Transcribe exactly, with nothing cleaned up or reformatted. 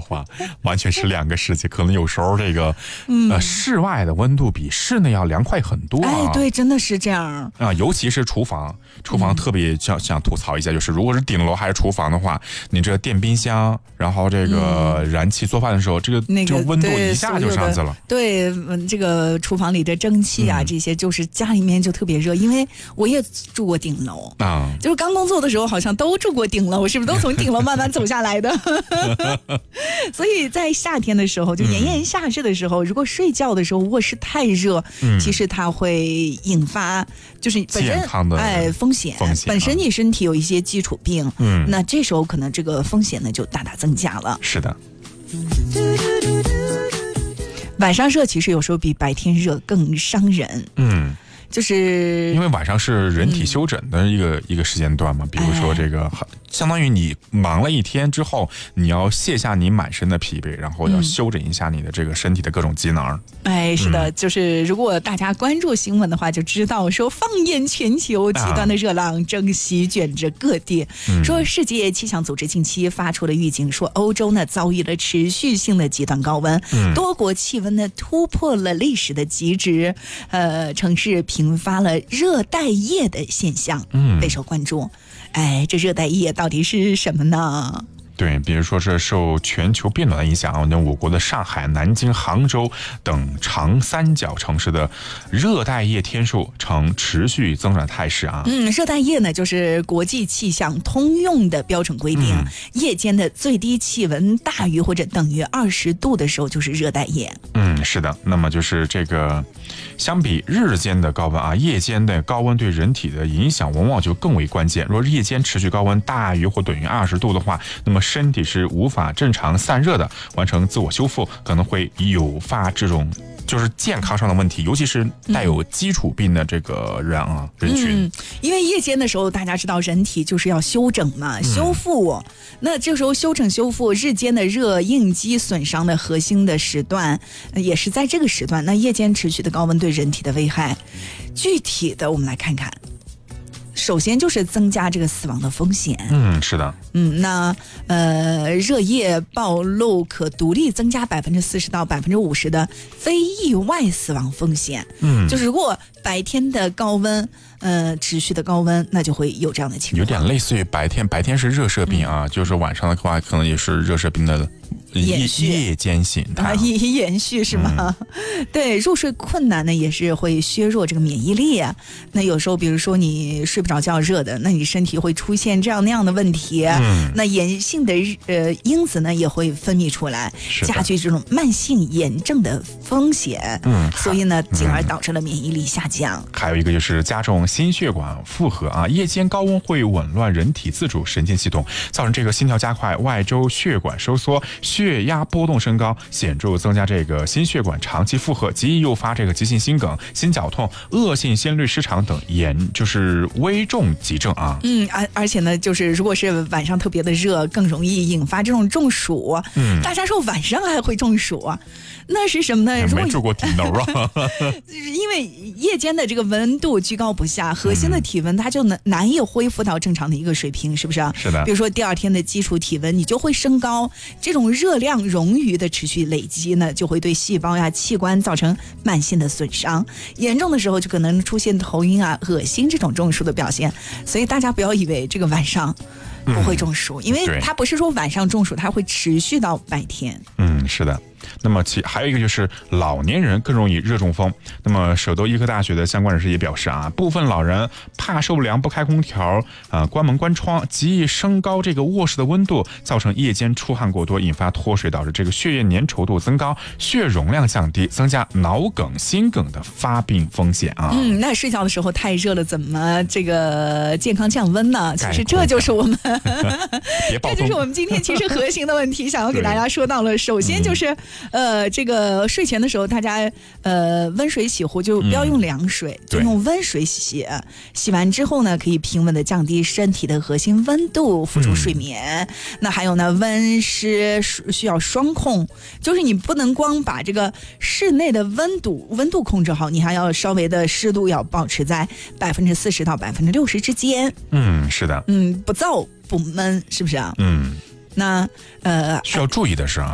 话，完全是两个世界。可能有时候这个、嗯、呃室外的温度比室内要凉快很多啊。 哎，对，真的是这样啊，尤其是厨房，厨房特别想、嗯、想吐槽一下，就是如果是顶楼还是厨房的话，你这个电冰箱，然后这个燃气做饭的时候，嗯、这个、那个、这个温度一下就上去了。 对，这个厨房里的蒸汽啊、嗯，这些就是家里面就特别热，因为我也住过顶楼啊，就是刚工作的时候好像都住过顶楼，是不是都从顶楼慢慢走下来的？所以在夏天的时候，就炎炎夏日的时候、嗯，如果睡觉的时候卧室太热，嗯、其实它会引发就是本身健康的哎风险， 风险本身你身体有一些基础病，嗯，那这时候可能这个风险呢就大大增加了。 是的。 晚上热其实有时候比白天热更伤人，嗯。就是因为晚上是人体休整的一个、嗯、一个时间段嘛，比如说这个、哎、相当于你忙了一天之后，你要卸下你满身的疲惫，然后要休整一下你的这个身体的各种机能。 哎，是的、嗯、就是如果大家关注新闻的话就知道说，放眼全球极端的热浪正席卷着各地、啊、说世界气象组织近期发出了预警，说欧洲呢遭遇了持续性的极端高温、嗯、多国气温呢突破了历史的极值，呃，城市频发了热带夜的现象，嗯，备受关注。哎，这热带夜到底是什么呢？ 对，比如说是受全球变暖的影响，那我国的上海、南京、杭州等长三角城市的热带夜天数呈持续增长态势啊。 嗯，热带夜呢，就是国际气象通用的标准规定，嗯、夜间的最低气温大于或者等于二十度的时候就是热带夜。 嗯，是的。那么就是这个，相比日间的高温啊，夜间的高温对人体的影响往往就更为关键。若夜间持续高温大于或等于二十度的话，那么身体是无法正常散热的，完成自我修复，可能会诱发这种就是健康上的问题，尤其是带有基础病的这个人啊、嗯、人群、 嗯。因为夜间的时候，大家知道人体就是要休整嘛，修复。嗯、那这时候休整修复，日间的热应激损伤的核心的时段，也是在这个时段。那夜间持续的高温对人体的危害，具体的我们来看看。首先就是增加这个死亡的风险。 嗯，是的。 嗯，那呃，热夜暴露可独立增加百分之四十到百分之五十的非意外死亡风险。嗯，就是如果白天的高温，呃，持续的高温，那就会有这样的情况。 有点类似于白天，白天是热射病啊，嗯、就是晚上的话，可能也是热射病的。 延续夜间形态啊，延续是吗？嗯、对，入睡困难呢，也是会削弱这个免疫力啊。那有时候，比如说你睡不着觉，热的，那你身体会出现这样那样的问题。嗯、那炎性的呃因子呢，也会分泌出来，加剧这种慢性炎症的风险。嗯，所以呢，进而导致了免疫力下降。 嗯、还有一个就是加重心血管负荷啊，夜间高温会紊乱人体自主神经系统，造成这个心跳加快、外周血管收缩、血血压波动升高，显著增加这个心血管长期负荷，极易诱发这个急性心梗、心绞痛、恶性心律失常等严就是危重急症啊。 嗯，而而且呢，就是如果是晚上特别的热，更容易引发这种中暑。嗯，大家说晚上还会中暑，那是什么呢？ 没住过顶楼啊。 因为夜间的这个温度居高不下，核心的体温它就难难以恢复到正常的一个水平，是不是啊？ 是的。 比如说第二天的基础体温你就会升高，这种热量冗余的持续累积呢，就会对细胞呀、器官造成慢性的损伤，严重的时候就可能出现头晕啊、恶心这种中暑的表现。所以大家不要以为这个晚上不会中暑，嗯、因为它不是说晚上中暑，它会持续到白天。 嗯，是的。那么其还有一个就是老年人更容易热中风。那么首都医科大学的相关人士也表示啊，部分老人怕受不凉不开空调啊、呃，关门关窗，极易升高这个卧室的温度，造成夜间出汗过多，引发脱水，导致这个血液粘稠度增高，血容量降低，增加脑梗、心梗的发病风险啊。 嗯，那睡觉的时候太热了，怎么这个健康降温呢？其实这就是我们这就是我们今天其实核心的问题，想要给大家说到了。首先就是。嗯呃，这个睡前的时候，大家呃温水洗护就不要用凉水，嗯、就用温水洗。洗完之后呢，可以平稳的降低身体的核心温度，辅助睡眠。嗯、那还有呢，温湿需要双控，就是你不能光把这个室内的温度温度控制好，你还要稍微的湿度要保持在百分之四十到百分之六十之间。 嗯，是的。 嗯，不燥不闷，是不是啊？ 嗯。 那呃， 需要注意的是啊。